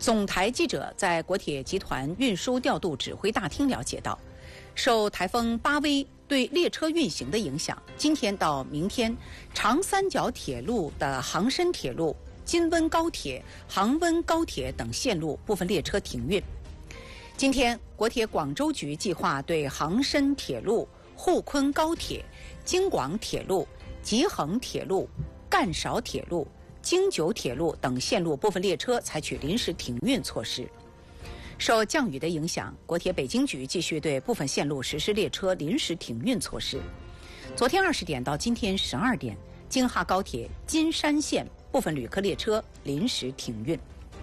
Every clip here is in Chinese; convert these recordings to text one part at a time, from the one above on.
总台记者在国铁集团运输调度指挥大厅了解到，受台风巴威对列车运行的影响，今天到明天，长三角铁路的杭深铁路、津温高铁、杭温高铁等线路部分列车停运。今天，国铁广州局计划对杭深铁路、沪昆高铁、京广铁路、吉恒铁路、赣韶铁路、京九铁路等线路部分列车采取临时停运措施。受降雨的影响，国铁北京局继续对部分线路实施列车临时停运措施。昨天20点到今天12点，京哈高铁金山线部分旅客列车临时停运。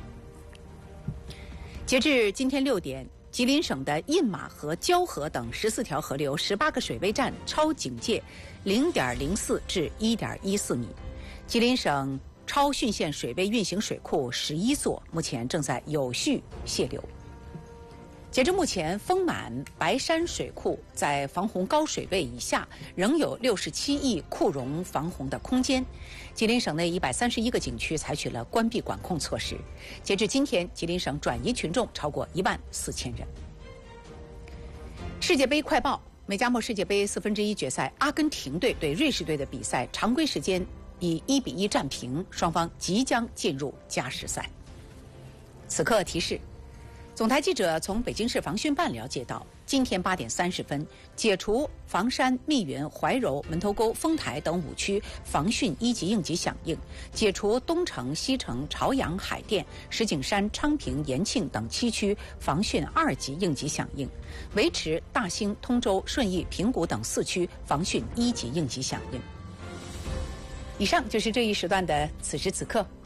截至今天6点，吉林省的印马河、蛟河等14条河流18个水位站超警戒0.04至1.14米。吉林省超汛限水位运行水库11座，目前正在有序泄流。截至目前，丰满白山水库在防洪高水位以下，仍有67亿库容防洪的空间。吉林省内131个景区采取了关闭管控措施。截至今天，吉林省转移群众超过14000人。世界杯快报：美加墨世界杯1/4决赛，阿根廷队对瑞士队的比赛常规时间以1-1战平，双方即将进入加时赛。此刻提示，总台记者从北京市防汛办了解到，今天8点30分，解除房山、密云、怀柔、门头沟、丰台等5区防汛1级应急响应，解除东城、西城、朝阳、海淀、石景山、昌平、延庆等7区防汛2级应急响应，维持大兴、通州、顺义、平谷等4区防汛1级应急响应。以上就是这一时段的此时此刻。